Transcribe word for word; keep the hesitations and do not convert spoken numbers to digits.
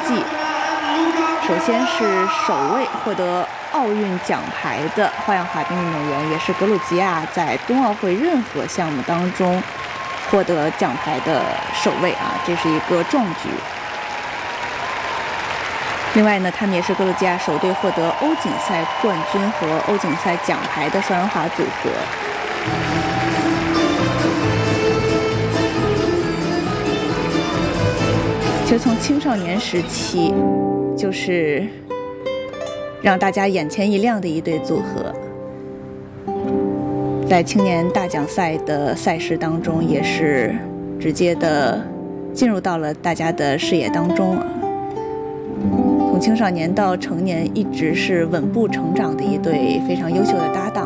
绩。首先是首位获得奥运奖牌的花样滑冰运动员，也是格鲁吉亚在冬奥会任何项目当中获得奖牌的首位啊，这是一个壮举。另外呢，他们也是格鲁吉亚首队获得欧锦赛冠军和欧锦赛奖牌的双人滑组合。其实从青少年时期就是让大家眼前一亮的一对组合，在青年大奖赛的赛事当中也是直接的进入到了大家的视野当中啊。从青少年到成年一直是稳步成长的一对非常优秀的搭档。